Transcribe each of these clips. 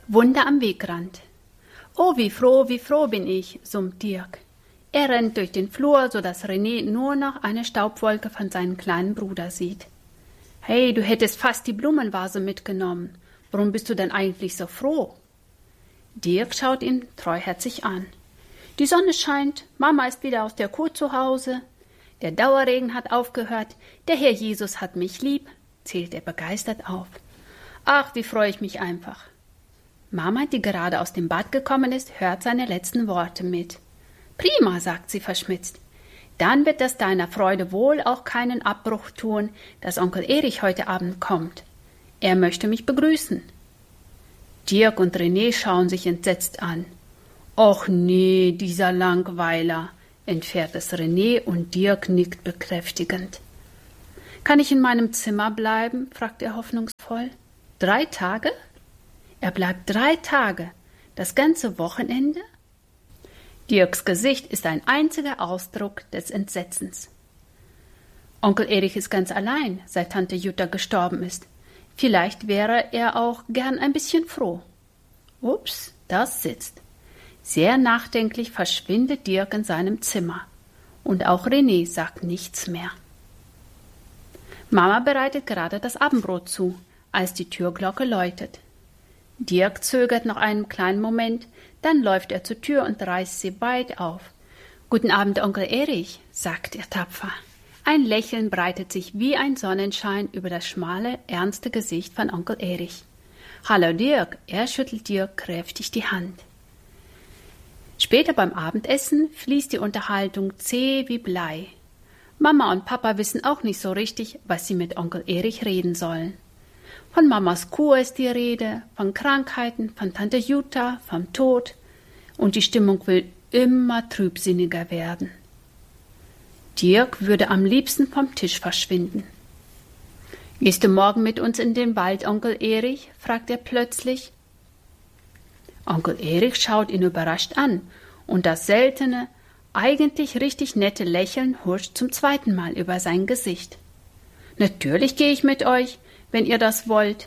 Wunder am Wegrand. Oh, wie froh bin ich, summt Dirk. Er rennt durch den Flur, so dass René nur noch eine Staubwolke von seinem kleinen Bruder sieht. Hey, du hättest fast die Blumenvase mitgenommen. Warum bist du denn eigentlich so froh? Dirk schaut ihn treuherzig an. Die Sonne scheint, Mama ist wieder aus der Kur zu Hause, der Dauerregen hat aufgehört, der Herr Jesus hat mich lieb, zählt er begeistert auf. Ach, wie freue ich mich einfach. Mama, die gerade aus dem Bad gekommen ist, hört seine letzten Worte mit. Prima, sagt sie verschmitzt. Dann wird das deiner Freude wohl auch keinen Abbruch tun, dass Onkel Erich heute Abend kommt. Er möchte mich begrüßen. Dirk und René schauen sich entsetzt an. Och nee, dieser Langweiler, entfährt es René und Dirk nickt bekräftigend. Kann ich in meinem Zimmer bleiben? Fragt er hoffnungsvoll. 3 Tage? Er bleibt 3 Tage, das ganze Wochenende? Dirks Gesicht ist ein einziger Ausdruck des Entsetzens. Onkel Erich ist ganz allein, seit Tante Jutta gestorben ist. Vielleicht wäre er auch gern ein bisschen froh. Ups, das sitzt. Sehr nachdenklich verschwindet Dirk in seinem Zimmer. Und auch René sagt nichts mehr. Mama bereitet gerade das Abendbrot zu, als die Türglocke läutet. Dirk zögert noch einen kleinen Moment, dann läuft er zur Tür und reißt sie weit auf. »Guten Abend, Onkel Erich«, sagt er tapfer. Ein Lächeln breitet sich wie ein Sonnenschein über das schmale, ernste Gesicht von Onkel Erich. »Hallo Dirk«, er schüttelt Dirk kräftig die Hand. Später beim Abendessen fließt die Unterhaltung zäh wie Blei. Mama und Papa wissen auch nicht so richtig, was sie mit Onkel Erich reden sollen. Von Mamas Kur ist die Rede, von Krankheiten, von Tante Jutta, vom Tod. Und die Stimmung will immer trübsinniger werden. Dirk würde am liebsten vom Tisch verschwinden. »Gehst du morgen mit uns in den Wald, Onkel Erich?« fragt er plötzlich. Onkel Erich schaut ihn überrascht an und das seltene, eigentlich richtig nette Lächeln huscht zum 2. Mal über sein Gesicht. »Natürlich gehe ich mit euch, wenn ihr das wollt.«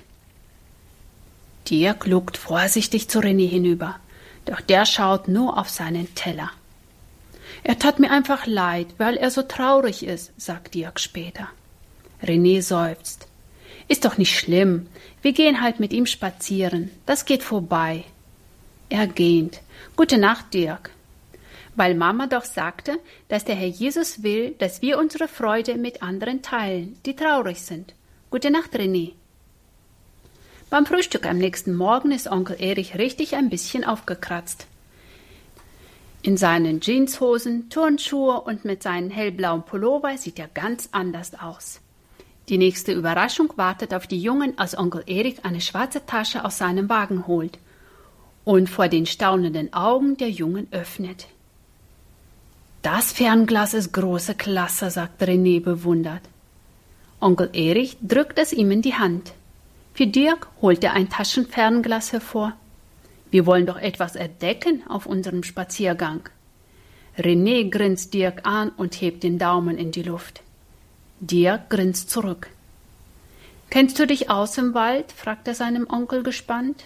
Dirk lugt vorsichtig zu René hinüber, doch der schaut nur auf seinen Teller. »Er tat mir einfach leid, weil er so traurig ist«, sagt Dirk später. René seufzt. »Ist doch nicht schlimm, wir gehen halt mit ihm spazieren, das geht vorbei.« Er gähnt. »Gute Nacht, Dirk.« Weil Mama doch sagte, dass der Herr Jesus will, dass wir unsere Freude mit anderen teilen, die traurig sind. Gute Nacht, René. Beim Frühstück am nächsten Morgen ist Onkel Erich richtig ein bisschen aufgekratzt. In seinen Jeanshosen, Turnschuhe und mit seinem hellblauen Pullover sieht er ganz anders aus. Die nächste Überraschung wartet auf die Jungen, als Onkel Erich eine schwarze Tasche aus seinem Wagen holt und vor den staunenden Augen der Jungen öffnet. »Das Fernglas ist große Klasse«, sagt René bewundert. Onkel Erich drückt es ihm in die Hand. Für Dirk holt er ein Taschenfernglas hervor. »Wir wollen doch etwas entdecken auf unserem Spaziergang.« René grinst Dirk an und hebt den Daumen in die Luft. Dirk grinst zurück. »Kennst du dich aus im Wald?« fragt er seinem Onkel gespannt.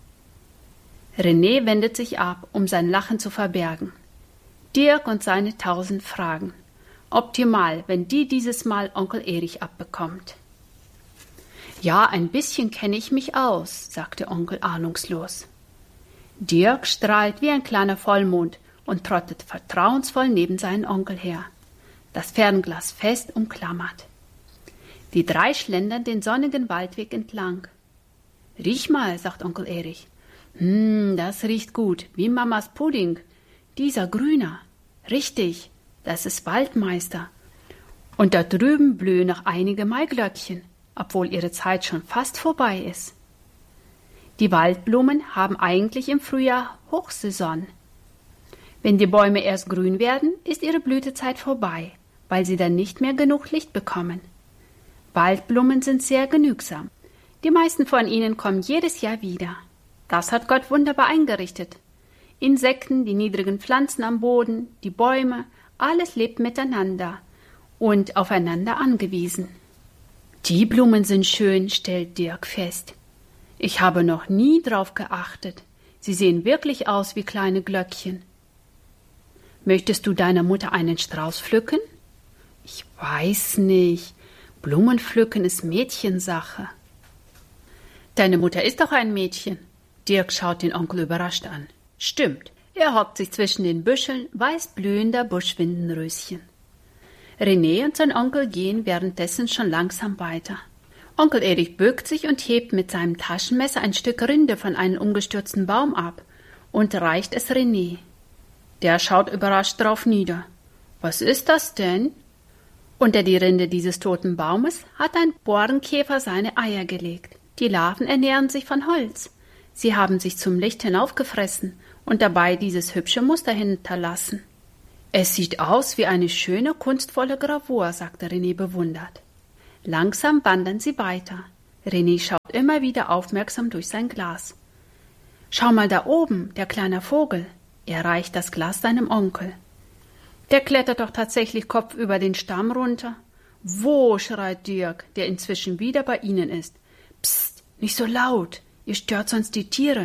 René wendet sich ab, um sein Lachen zu verbergen. Dirk und seine 1000 Fragen. Optimal, wenn die dieses Mal Onkel Erich abbekommt. »Ja, ein bisschen kenne ich mich aus«, sagt der Onkel ahnungslos. Dirk strahlt wie ein kleiner Vollmond und trottet vertrauensvoll neben seinen Onkel her, das Fernglas fest umklammert. Die 3 schlendern den sonnigen Waldweg entlang. »Riech mal«, sagt Onkel Erich. Das riecht gut, wie Mamas Pudding. Dieser Grüner. Richtig, das ist Waldmeister. Und da drüben blühen noch einige Maiglöckchen, obwohl ihre Zeit schon fast vorbei ist. Die Waldblumen haben eigentlich im Frühjahr Hochsaison. Wenn die Bäume erst grün werden, ist ihre Blütezeit vorbei, weil sie dann nicht mehr genug Licht bekommen. Waldblumen sind sehr genügsam. Die meisten von ihnen kommen jedes Jahr wieder. Das hat Gott wunderbar eingerichtet. Insekten, die niedrigen Pflanzen am Boden, die Bäume, alles lebt miteinander und aufeinander angewiesen. Die Blumen sind schön, stellt Dirk fest. Ich habe noch nie drauf geachtet. Sie sehen wirklich aus wie kleine Glöckchen. Möchtest du deiner Mutter einen Strauß pflücken? Ich weiß nicht. Blumenpflücken ist Mädchensache. Deine Mutter ist doch ein Mädchen. Dirk schaut den Onkel überrascht an. Stimmt, er hockt sich zwischen den Büscheln weißblühender Buschwindenröschen. René und sein Onkel gehen währenddessen schon langsam weiter. Onkel Erich bückt sich und hebt mit seinem Taschenmesser ein Stück Rinde von einem umgestürzten Baum ab und reicht es René. Der schaut überrascht drauf nieder. Was ist das denn? Unter die Rinde dieses toten Baumes hat ein Borkenkäfer seine Eier gelegt. Die Larven ernähren sich von Holz. Sie haben sich zum Licht hinaufgefressen und dabei dieses hübsche Muster hinterlassen. Es sieht aus wie eine schöne, kunstvolle Gravur, sagte René bewundert. Langsam wandern sie weiter. René schaut immer wieder aufmerksam durch sein Glas. Schau mal da oben, der kleine Vogel. Er reicht das Glas seinem Onkel. Der klettert doch tatsächlich kopfüber den Stamm runter. Wo, schreit Dirk, der inzwischen wieder bei ihnen ist. Psst, nicht so laut, ihr stört sonst die Tiere.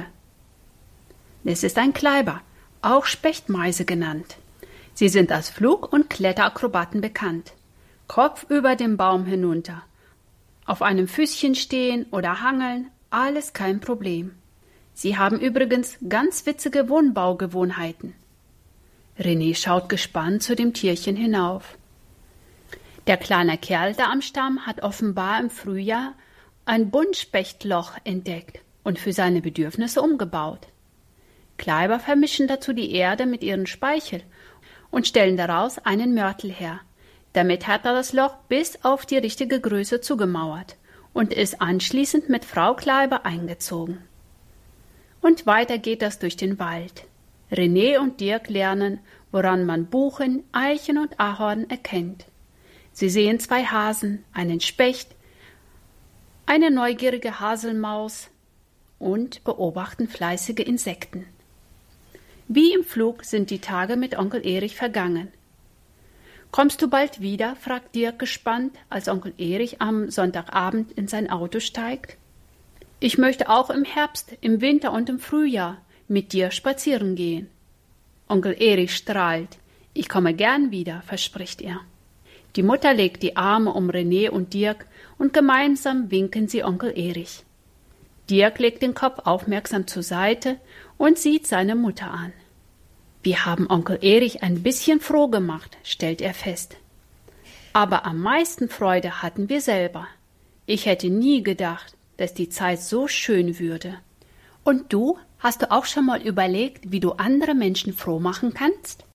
Es ist ein Kleiber, auch Spechtmeise genannt. Sie sind als Flug- und Kletterakrobaten bekannt. Kopf über den Baum hinunter. Auf einem Füßchen stehen oder hangeln, alles kein Problem. Sie haben übrigens ganz witzige Wohnbaugewohnheiten. René schaut gespannt zu dem Tierchen hinauf. Der kleine Kerl da am Stamm hat offenbar im Frühjahr ein Buntspechtloch entdeckt und für seine Bedürfnisse umgebaut. Kleiber vermischen dazu die Erde mit ihrem Speichel und stellen daraus einen Mörtel her. Damit hat er das Loch bis auf die richtige Größe zugemauert und ist anschließend mit Frau Kleiber eingezogen. Und weiter geht das durch den Wald. René und Dirk lernen, woran man Buchen, Eichen und Ahorn erkennt. Sie sehen zwei Hasen, einen Specht, eine neugierige Haselmaus und beobachten fleißige Insekten. Wie im Flug sind die Tage mit Onkel Erich vergangen. »Kommst du bald wieder?« fragt Dirk gespannt, als Onkel Erich am Sonntagabend in sein Auto steigt. »Ich möchte auch im Herbst, im Winter und im Frühjahr mit dir spazieren gehen.« Onkel Erich strahlt. »Ich komme gern wieder«, verspricht er. Die Mutter legt die Arme um René und Dirk und gemeinsam winken sie Onkel Erich. Dirk legt den Kopf aufmerksam zur Seite und sieht seine Mutter an. Wir haben Onkel Erich ein bisschen froh gemacht, stellt er fest. Aber am meisten Freude hatten wir selber. Ich hätte nie gedacht, dass die Zeit so schön würde. Und du, hast du auch schon mal überlegt, wie du andere Menschen froh machen kannst?